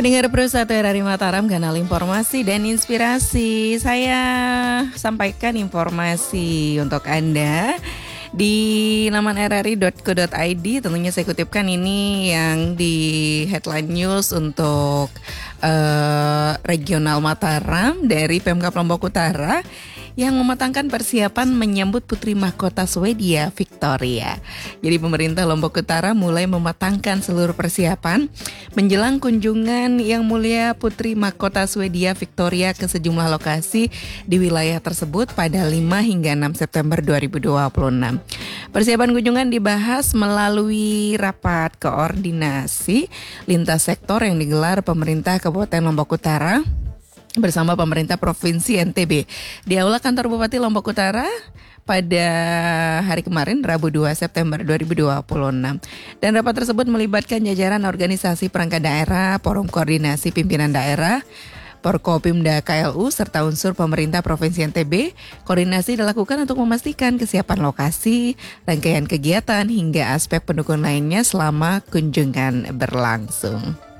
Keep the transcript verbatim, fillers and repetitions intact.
Pendengar Pro satu R R I Mataram, kanal informasi dan inspirasi. Saya sampaikan informasi untuk Anda di laman r r i dot co dot i d. Tentunya saya kutipkan ini yang di headline news untuk uh, regional Mataram dari Pemkab Lombok Utara yang mematangkan persiapan menyambut Putri Mahkota Swedia Victoria. Jadi pemerintah Lombok Utara mulai mematangkan seluruh persiapan menjelang kunjungan Yang Mulia Putri Mahkota Swedia Victoria ke sejumlah lokasi di wilayah tersebut pada lima hingga enam September dua ribu dua puluh enam. Persiapan kunjungan dibahas melalui rapat koordinasi lintas sektor yang digelar pemerintah Kabupaten Lombok Utara bersama pemerintah Provinsi N T B di Aula Kantor Bupati Lombok Utara pada hari kemarin, Rabu dua September dua ribu dua puluh enam. Dan rapat tersebut melibatkan jajaran organisasi perangkat daerah, forum koordinasi pimpinan daerah, Porkopimda K L U, serta unsur pemerintah Provinsi N T B. Koordinasi dilakukan untuk memastikan kesiapan lokasi, rangkaian kegiatan, hingga aspek pendukung lainnya selama kunjungan berlangsung.